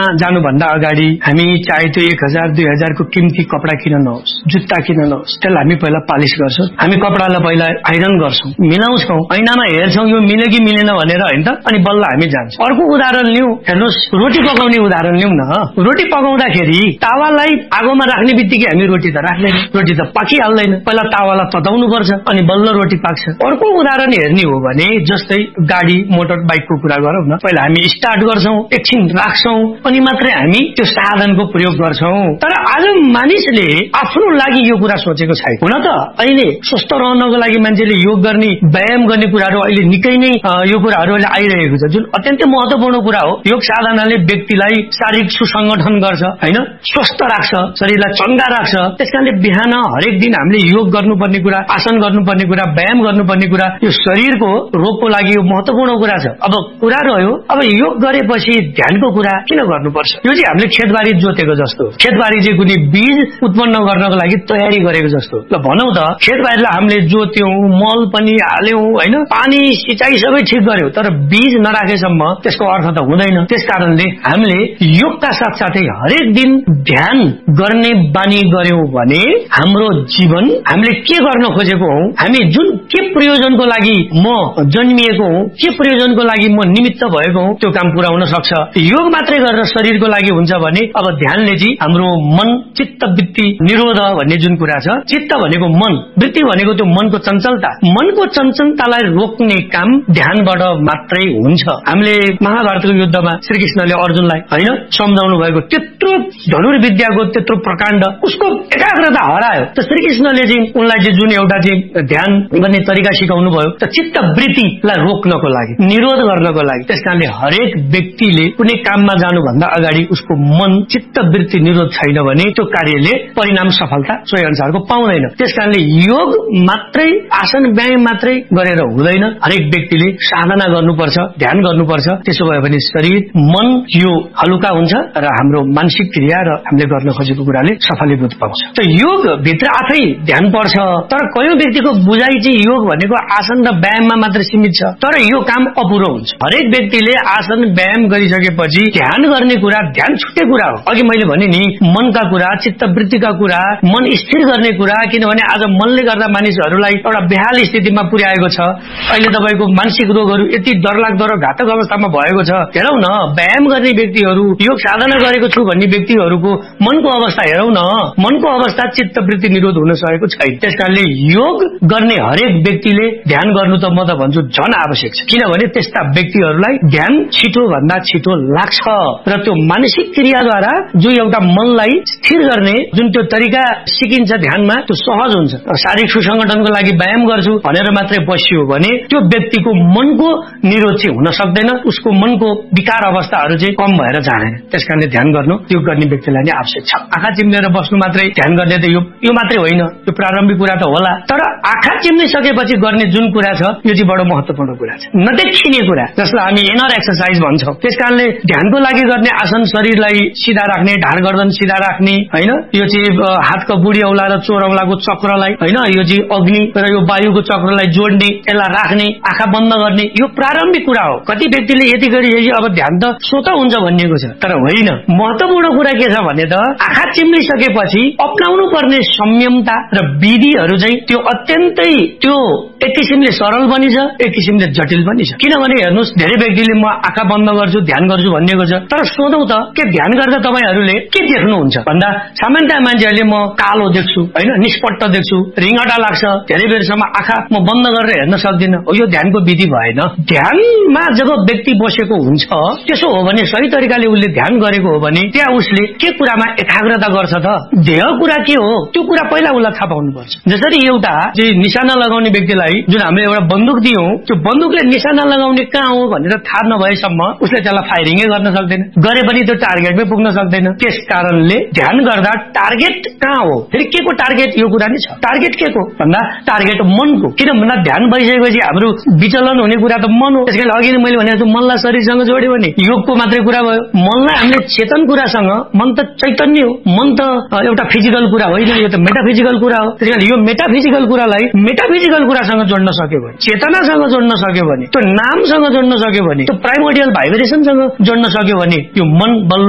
जानुभन्दा अगाडि हामी चाहे त्यो 1000 2000 को किमती कपडा किन नहोस्, जुत्ता किन नहोस्, त्यसलाई हामी पहिला पालिस गर्छौं। हामी कपडालाई पहिला आइरन गर्छौं, मिलाउँछौं, ऐनामा हेर्छौं यो मिल्यो कि मिलेन भनेर हैन त, अनि बल्ल हामी जान्छौं। अर्को उदाहरण लिऊ, हेर्नुस् रोटी पकाउने उदाहरण लिऊ न। रोटी पकाउँदाखेरि तावालाई आगोमा राख्ने बित्तिकै हामी रोटी त राख्दैन, रोटी त पाकिहाल्दैन, पहिला तावालाई तताउनु पर्छ अनि बल्ल रोटी पाक्छ। अर्को उदाहरण हेर्ने हो भने जस्तै गाडी मोटर बाइकको कुरा गरौँ न, पहिला हामी स्टार्ट गर्छौं, एकछिन राख्छौं अनि मात्रै हामी त्यो साधनको प्रयोग गर्छौं। तर आज मानिसले आफ्नो लागि यो कुरा सोचेको छैन। हुन त अहिले स्वस्थ रहनको लागि मान्छेले योग गर्ने, व्यायाम गर्ने कुराहरू अहिले निकै नै यो कुराहरू अहिले आइरहेको छ, जुन अत्यन्तै महत्त्वपूर्ण कुरा हो। योग साधनाले व्यक्तिलाई शारीरिक सुसंगठन गर्छ हैन, स्वस्थ राख्छ, शरीरलाई चङ्गा राख्छ। त्यसकारणले बिहान हरेक दिन हामीले योग गर्नुपर्ने कुरा, आसन गर्नुपर्ने कुरा, व्यायाम गर्नुपर्ने कुरा, यो शरीरको रोगको लागि यो महत्त्वपूर्ण कुरा छ। अब कुरा रह्यो अब योग गरेपछि ध्यानको कुरा किन गर्नुपर्छ? यो चाहिँ हामीले खेतबारी जोतेको जस्तो, खेतबारी चाहिँ कुनै बीज उत्पन्न गर्नको लागि तयारी गरेको जस्तो। ल भनौं त खेतबारीलाई हामीले जोत्यौं, मल पनि हाल्यौं हैन, पानी सिँचाइ सबै ठिक गर्यौं, तर बीज नराखेसम्म त्यसको अर्थ त हुँदैन। त्यसकारणले हामीले योगका साथसाथै हरेक दिन ध्यान गर्ने बानी गर्यौं भने हाम्रो जीवन हामीले के गर्न खोजेको हौ, हामी जुन के प्रयोजनको लागि म जन्मिएको हौ, के प्रयोजनको लागि म निमित्त भएको हौ, त्यो काम पूरा हुन सक्छ। योग मात्रै गरेर शरीरको लागि हुन्छ भने अब ध्यानले चाहिँ हाम्रो मन चित्त वृत्ति निरोध भन्ने जुन कुरा छ, चित्त भनेको मन, वृत्ति भनेको त्यो मनको चञ्चलता, मनको चञ्चलतालाई रोक्ने काम ध्यानबाट मात्रै हुन्छ। हामीले महाभारतको युद्धमा श्रीकृष्णले अर्जुनलाई हैन सम्झाउनु भएको त्यत्रो धनुर्विद्याको त्यत्रो प्रकाण्ड उसको एकाग्रता हरायो। त श्रीकृष्णले चाहिँ उनलाई चाहिँ जुन एउटा चाहिँ ध्यान गर्ने तरिका सिकाउनु भयो त चित्त वृत्तिलाई रोक्नको लागि, निरोध गर्नको लागि। त्यसकारणले हरेक व्यक्तिले कुनै काममा जानुभन्दा अगाडि उसको मन चित्त वृत्ति निरोध छैन भने त्यो कार्यले परिणाम सफलता सोही अनुसारको पाउँदैन। त्यसकारणले योग मात्रै, आसन व्यायाम मात्रै गरेर हुँदैन, हरेक व्यक्तिले साधना गर्नुपर्छ, ध्यान गर्नुपर्छ। त्यसो भयो भने शरीर मन यो हलुका हुन्छ र हाम्रो मानसिक क्रिया र हामीले गर्न खोजेको कुराले सफलीभूत पाउँछ। त योग भित्र आफै ध्यान पर्छ, तर कयौं व्यक्तिको बुझाइ चाहिँ योग भनेको आसन र व्यायाममा मात्र सीमित छ, तर यो काम अपुरो हुन्छ। हरेक व्यक्तिले आसन व्यायाम गरिसकेपछि ध्यान गर्ने कुरा ध्यान छुट्टै कुरा हो। अघि मैले भने नि मनका कुरा, चित्त वृत्तिका कुरा, मन स्थिर गर्ने कुरा, किनभने आज मनले गर्दा मानिसहरूलाई एउटा बेहाल स्थितिमा पुर्याएको छ। अहिले तपाईको मानसिक रोगहरू यति डरलाग्दो र घातक अवस्थामा भएको छ। हेरौं न, व्यायाम गर्ने व्यक्तिहरू, योग साधना गरेको छु भन्ने व्यक्तिहरूको मनको अवस्था हेरौं न, मनको अवस्था चित्त वृत्ति निरोध हुन सकेको छैन। त्यसकारणले योग गर्ने हरेक व्यक्तिले ध्यान गर्नु त म त भन्छु झन आवश्यक छ, किनभने त्यस्ता व्यक्तिहरूलाई ध्यान छिटो भन्दा छिटो लाग्छ र त्यो मानसिक क्रियाद्वारा जो एउटा मनलाई स्थिर गर्ने जुन त्यो तरिका सिकिन्छ ध्यानमा, त्यो सहज हुन्छ। शारीरिक सुसंगठनको लागि व्यायाम गर्छु भनेर मात्रै बस्यो भने त्यो व्यक्तिको मनको निरोध चाहिँ हुन सक्दैन, उसको मनको विकार अवस्थाहरू चाहिँ कम भएर जाँदैन। त्यसकारणले ध्यान गर्नु योग गर्ने व्यक्तिलाई नै आवश्यक छ। आँखा चिम्लेर बस्नु मात्रै ध्यान गर्ने त यो मात्रै होइन, यो प्रारम्भिक कुरा त होला, तर आँखा चिम्लिसकेपछि गर्ने जुन कुरा छ यो चाहिँ बडो महत्त्वपूर्ण कुरा छ, नदेखिने कुरा, जसलाई हामी इनर एक्सरसाइज भन्छौं। त्यसकारणले ध्यानको लागि गर्ने आसन शरीरलाई सिधा राख्ने, ढाड गर्दन सिधा राख्ने हैन, यो चाहिँ हातको बुढी औला र चोर औलाको चक्रलाई हैन, यो चाहिँ अग्नि र यो वायुको चक्रलाई जोड्ने, यसलाई राख्ने, आँखा बन्द गर्ने, यो प्रारम्भिक कुरा हो। कति व्यक्तिले यति गरिसकेपछि अब ध्यान त स्वतः हुन्छ भनिएको छ, तर होइन। महत्त्वपूर्ण कुरा के छ भने त आँखा चिम्लिसकेपछि अपनाउनु पर्ने संयमता र विधिहरू चाहिँ त्यो अत्यन्तै त्यो एक किसिमले सरल पनि छ, एक किसिमले जटिल पनि छ। किनभने हेर्नुस्, धेरै व्यक्तिले म आँखा बन्द गर्छु ध्यान गर्छु भनिएको छ, तर सोधौं त के ध्यान गर्दा तपाईहरूले के देख्नुहुन्छ भन्दा सामान्यतया मान्छेहरूले म कालो देख्छु हैन, निष्पट्ट देख्छु, रिङटा लाग्छ, धेरै बेरसम्म आँखा म बन्द गरेर हेर्न सक्दिनँ। यो ध्यानको विधि भएन। ध्यानमा जब व्यक्ति बसेको हुन्छ, त्यसो हो भने सही तरिकाले उसले ध्यान गरेको हो भने त्यहाँ उसले के कुरामा एकाग्रता गर्छ त, ध्येय कुरा के हो त्यो कुरा पहिला उसलाई थाहा पाउनुपर्छ। जसरी एउटा निशाना लगाउने व्यक्तिलाई जुन हामीले एउटा बन्दुक दियौं, त्यो बन्दुकले निशाना लगाउने कहाँ हो भनेर थाहा नभएसम्म उसले त्यसलाई फायरिङै गर्न सक्दैन, गरे पनि त्यो टार्गेटमै पुग्न सक्दैन। त्यस कारणले ध्यान गर्दा टार्गेट कहाँ हो, फेरि के को टार्गेट, यो कुरा नै छ। टार्गेट के को भन्दा टार्गेट मनको, किन भन्दा ध्यान भइसकेपछि हाम्रो विचलन हुने कुरा त मन हो। त्यसकारण अघि नै मैले भनेको मनलाई शरीरसँग जोड्यो भने योगको मात्रै कुरा भयो। मनलाई हामीले चेतन कुरासँग, मन त चैतन्य हो, मन त एउटा फिजिकल कुरा होइन, यो त मेटाफिजिकल कुरा हो। त्यसकारण यो मेटाफिजिकल कुरालाई मेटाफिजिकल कुरासँग जोड्न सक्यो भने, चेतनासँग जोड्न सक्यो भने, त्यो नामसँग जोड्न सक्यो भने, त्यो प्राइमोडियल भाइब्रेसनसँग जोड्न सक्यो भने यो मन बल्ल